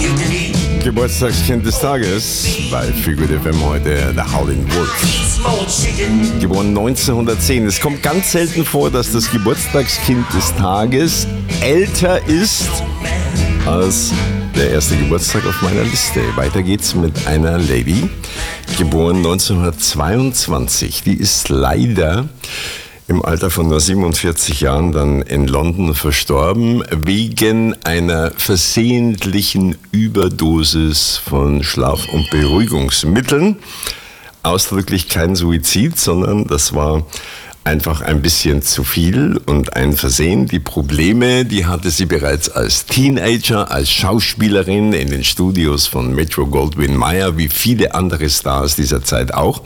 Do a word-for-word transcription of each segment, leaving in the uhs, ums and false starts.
Geburtstagskind des Tages bei Feel Good F M heute, der Howlin' Wolf. Geboren neunzehnhundertzehn. Es kommt ganz selten vor, dass das Geburtstagskind des Tages älter ist als der erste Geburtstag auf meiner Liste. Weiter geht's mit einer Lady, geboren neunzehnhundertzweiundzwanzig. Die ist leider im Alter von nur siebenundvierzig Jahren dann in London verstorben, wegen einer versehentlichen Überdosis von Schlaf- und Beruhigungsmitteln. Ausdrücklich kein Suizid, sondern das war einfach ein bisschen zu viel und ein Versehen. Die Probleme, die hatte sie bereits als Teenager, als Schauspielerin in den Studios von Metro-Goldwyn-Mayer, wie viele andere Stars dieser Zeit auch.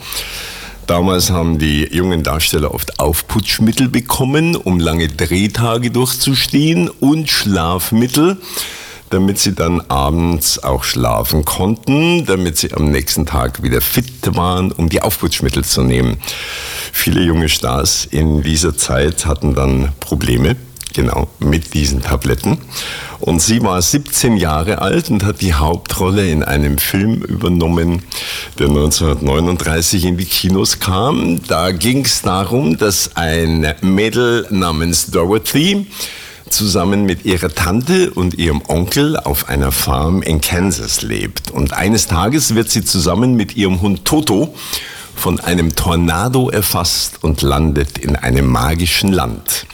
Damals haben die jungen Darsteller oft Aufputschmittel bekommen, um lange Drehtage durchzustehen, und Schlafmittel, damit sie dann abends auch schlafen konnten, damit sie am nächsten Tag wieder fit waren, um die Aufputschmittel zu nehmen. Viele junge Stars in dieser Zeit hatten dann Probleme, genau, mit diesen Tabletten. Und sie war siebzehn Jahre alt und hat die Hauptrolle in einem Film übernommen, der neunzehnhundertneununddreißig in die Kinos kam. Da ging es darum, dass ein Mädel namens Dorothy zusammen mit ihrer Tante und ihrem Onkel auf einer Farm in Kansas lebt. Und eines Tages wird sie zusammen mit ihrem Hund Toto von einem Tornado erfasst und landet in einem magischen Land.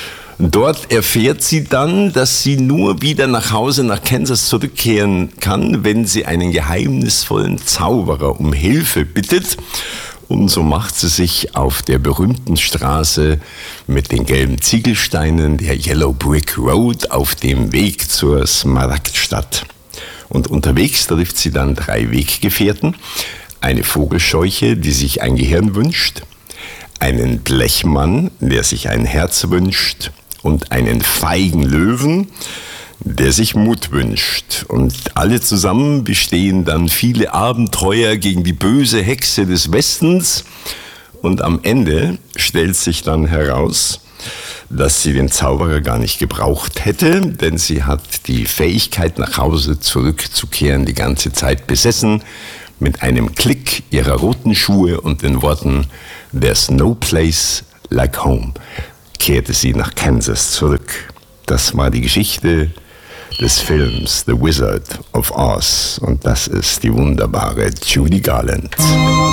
Dort erfährt sie dann, dass sie nur wieder nach Hause nach Kansas zurückkehren kann, wenn sie einen geheimnisvollen Zauberer um Hilfe bittet. Und so macht sie sich auf der berühmten Straße mit den gelben Ziegelsteinen, der Yellow Brick Road, auf dem Weg zur Smaragdstadt. Und unterwegs trifft sie dann drei Weggefährten: eine Vogelscheuche, die sich ein Gehirn wünscht, einen Blechmann, der sich ein Herz wünscht, und einen feigen Löwen, der sich Mut wünscht. Und alle zusammen bestehen dann viele Abenteuer gegen die böse Hexe des Westens. Und am Ende stellt sich dann heraus, dass sie den Zauberer gar nicht gebraucht hätte, denn sie hat die Fähigkeit, nach Hause zurückzukehren, die ganze Zeit besessen. Mit einem Klick ihrer roten Schuhe und den Worten "There's no place like home" kehrte sie nach Kansas zurück. Das war die Geschichte des Films The Wizard of Oz, und das ist die wunderbare Judy Garland.